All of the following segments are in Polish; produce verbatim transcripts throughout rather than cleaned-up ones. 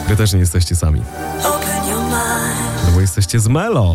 Wy też nie jesteście sami. No bo jesteście z Melo.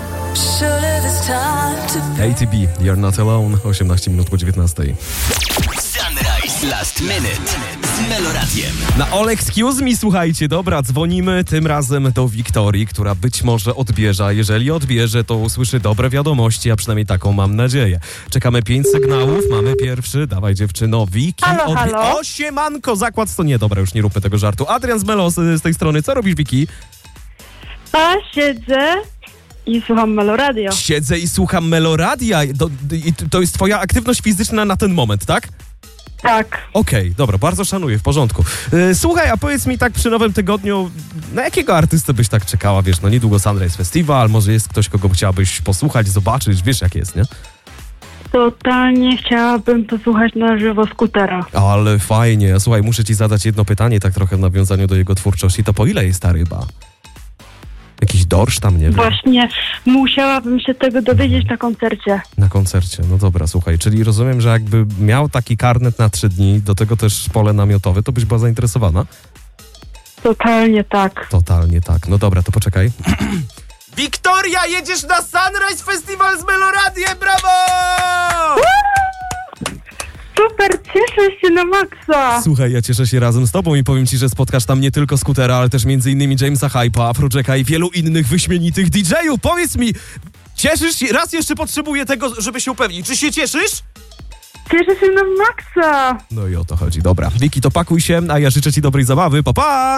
A T B, You're Not Alone, osiemnaście minut po dziewiętnastej. Sunrise Last Minute z Meloradiem. Na All Excuse Me, słuchajcie, dobra, dzwonimy tym razem do Wiktorii, która być może odbierze, a jeżeli odbierze, to usłyszy dobre wiadomości, a przynajmniej taką mam nadzieję. Czekamy pięć sygnałów, mamy pierwszy, dawaj dziewczyno, Wiki. Halo, odbie- halo. O, siemanko, zakład to nie, dobra, już nie róbmy tego żartu. Adrian z Melo z, z tej strony, co robisz, Wiki? A siedzę i słucham Meloradio. Siedzę i słucham Meloradia. Do, i to jest twoja aktywność fizyczna na ten moment, tak? Tak. Okej, okay, dobra, bardzo szanuję, w porządku. Yy, słuchaj, a powiedz mi tak przy nowym tygodniu, na jakiego artystę byś tak czekała, wiesz, no niedługo Sunrise Festival, może jest ktoś, kogo chciałabyś posłuchać, zobaczyć, wiesz jak jest, nie? Totalnie chciałabym posłuchać na żywo Skutera. Ale fajnie, słuchaj, muszę ci zadać jedno pytanie, tak trochę w nawiązaniu do jego twórczości, to po ile jest ta ryba? Jakiś dorsz tam, nie wiem. Właśnie musiałabym się tego dowiedzieć na koncercie. Na koncercie, no dobra, słuchaj, czyli rozumiem, że jakby miał taki karnet na trzy dni, do tego też pole namiotowe, to byś była zainteresowana? Totalnie tak. Totalnie tak, no dobra, to poczekaj. Wiktoria, jedziesz na Sunrise Festival z Meloradiem, brawo! Super, cieszę się na maksa. Słuchaj, ja cieszę się razem z tobą i powiem ci, że spotkasz tam nie tylko Skutera, ale też między innymi Jamesa Hype'a, Afrojacka i wielu innych wyśmienitych D J-ów. Powiedz mi, cieszysz się? Raz jeszcze potrzebuję tego, żeby się upewnić. Czy się cieszysz? Cieszę się na maksa. No i o to chodzi, dobra. Wiki, to pakuj się, a ja życzę ci dobrej zabawy. Pa, pa!